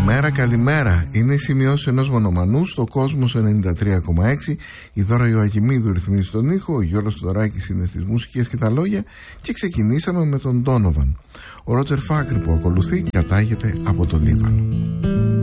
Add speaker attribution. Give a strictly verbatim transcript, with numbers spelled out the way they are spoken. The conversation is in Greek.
Speaker 1: Καλημέρα, καλημέρα. Είναι οι σημειώσεις ενός μονομανού στο Κόσμος ενενήντα τρία κόμμα έξι. Η Δώρα Ιωακημίδου ρυθμίζει τον ήχο, ο Γιώργος Θοδωράκης είναι στις μουσικές και τα λόγια. Και ξεκινήσαμε με τον Ντόνοβαν. Ο Ρότζερ Φάκρη που ακολουθεί κατάγεται από το Λίβανο.